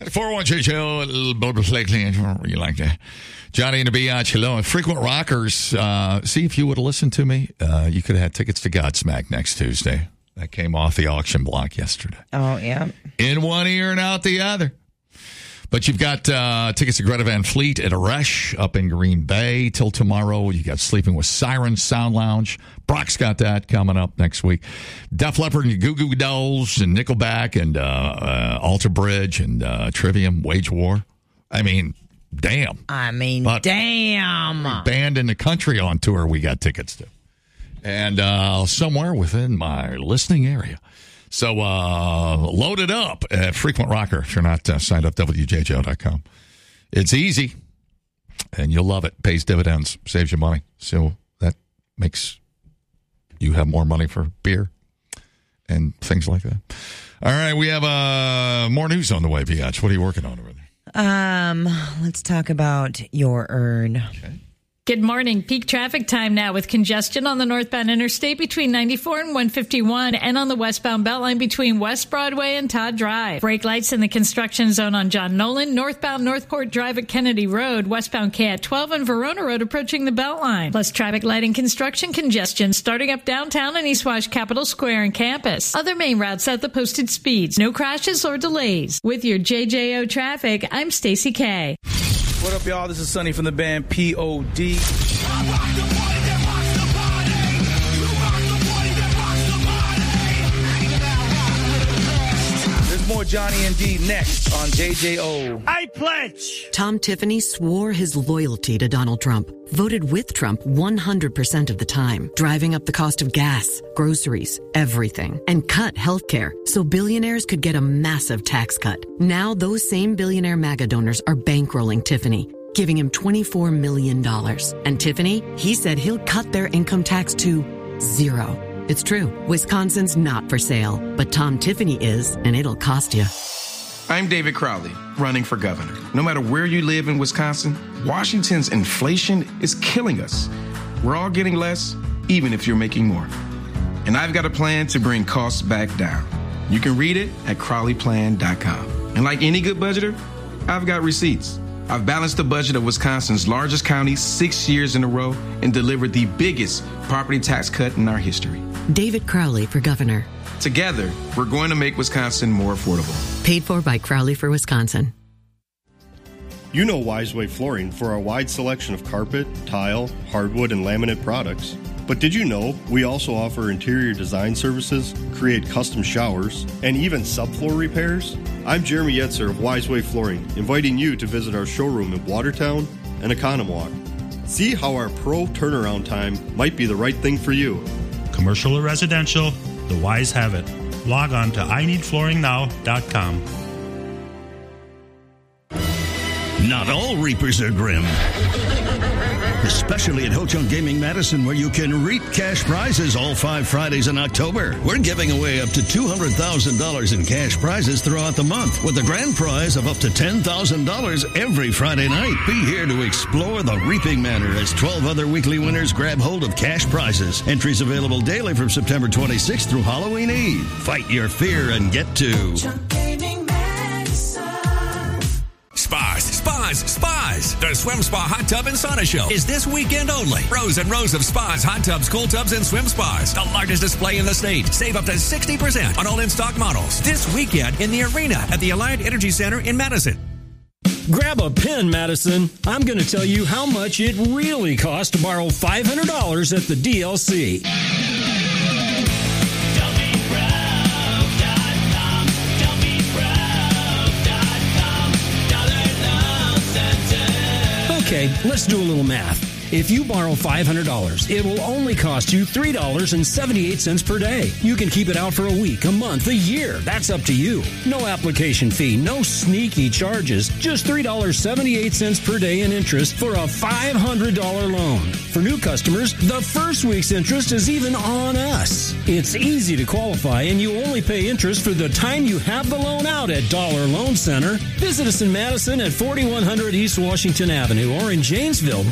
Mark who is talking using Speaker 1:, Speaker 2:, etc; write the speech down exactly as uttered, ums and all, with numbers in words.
Speaker 1: four oh one J J O, a little bit lately, you like that. Johnny and the Biatch, hello. Frequent Rockers, uh, see if you would have listened to me, uh, you could have had tickets to Godsmack next Tuesday. That came off the auction block yesterday.
Speaker 2: Oh, yeah.
Speaker 1: In one ear and out the other. But you've got uh, tickets to Greta Van Fleet at Aresh up in Green Bay till tomorrow. You got Sleeping with Sirens Sound Lounge. Brock's got that coming up next week. Def Leppard and Goo Goo Dolls and Nickelback and uh, uh, Alter Bridge and uh, Trivium, Wage War. I mean, damn.
Speaker 2: I mean,
Speaker 1: but
Speaker 2: damn.
Speaker 1: Band in the country on tour we got tickets to. And uh, somewhere within my listening area. So uh, load it up at Frequent Rocker if you're not uh, signed up, W J J O dot com. It's easy, and you'll love it. Pays dividends, saves you money. So that makes you have more money for beer and things like that. All right, we have uh, more news on the way, Biatch. What are you working on over there?
Speaker 2: Um, let's talk about your earn.
Speaker 1: Okay.
Speaker 3: Good morning. Peak traffic time now with congestion on the northbound interstate between ninety-four and one fifty-one and on the westbound Beltline between West Broadway and Todd Drive. Brake lights in the construction zone on John Nolan, northbound Northport Drive at Kennedy Road, westbound K at twelve and Verona Road approaching the Beltline. Plus traffic light and construction congestion starting up downtown and East Wash Capitol Square and campus. Other main routes at the posted speeds. No crashes or delays. With your J J O traffic, I'm Stacey K.
Speaker 4: What up, y'all? This is Sonny from the band P O D. There's more Johnny and D next on J J O.
Speaker 5: I pledge!
Speaker 6: Tom Tiffany swore his loyalty to Donald Trump, voted with Trump one hundred percent of the time, driving up the cost of gas, groceries, everything, and cut health care so billionaires could get a massive tax cut. Now those same billionaire MAGA donors are bankrolling Tiffany, giving him twenty-four million dollars. And Tiffany, he said he'll cut their income tax to zero. It's true. Wisconsin's not for sale, but Tom Tiffany is, and it'll cost you.
Speaker 7: I'm David Crowley, running for governor. No matter where you live in Wisconsin, Washington's inflation is killing us. We're all getting less, even if you're making more. And I've got a plan to bring costs back down. You can read it at crowley plan dot com. And like any good budgeter, I've got receipts. I've balanced the budget of Wisconsin's largest county six years in a row and delivered the biggest property tax cut in our history.
Speaker 6: David Crowley for governor.
Speaker 7: Together, we're going to make Wisconsin more affordable.
Speaker 6: Paid for by Crowley for Wisconsin.
Speaker 8: You know Wiseway Flooring for our wide selection of carpet, tile, hardwood, and laminate products. But did you know we also offer interior design services, create custom showers, and even subfloor repairs? I'm Jeremy Yetzer of Wiseway Flooring, inviting you to visit our showroom in Watertown and Economwalk. See how our pro turnaround time might be the right thing for you.
Speaker 9: Commercial or residential, the Wise have it. Log on to I need flooring now dot com.
Speaker 10: Not all Reapers are grim. Especially at Ho Chunk Gaming Madison, where you can reap cash prizes all five Fridays in October. We're giving away up to two hundred thousand dollars in cash prizes throughout the month, with a grand prize of up to ten thousand dollars every Friday night. Be here to explore the Reaping Manor as twelve other weekly winners grab hold of cash prizes. Entries available daily from September twenty-sixth through Halloween Eve. Fight your fear and get to
Speaker 11: Spas, spas, spas. The Swim Spa Hot Tub and Sauna Show is this weekend only. Rows and rows of spas, hot tubs, cool tubs, and swim spas. The largest display in the state. Save up to sixty percent on all in-stock models. This weekend in the arena at the Alliant Energy Center in Madison.
Speaker 12: Grab a pen, Madison. I'm going to tell you how much it really costs to borrow five hundred dollars at the D L C. Okay, let's do a little math. If you borrow five hundred dollars, it will only cost you three dollars and seventy-eight cents per day. You can keep it out for a week, a month, a year. That's up to you. No application fee, no sneaky charges. Just three dollars and seventy-eight cents per day in interest for a five hundred dollars loan. For new customers, the first week's interest is even on us. It's easy to qualify, and you only pay interest for the time you have the loan out at Dollar Loan Center. Visit us in Madison at forty-one hundred East Washington Avenue or in Janesville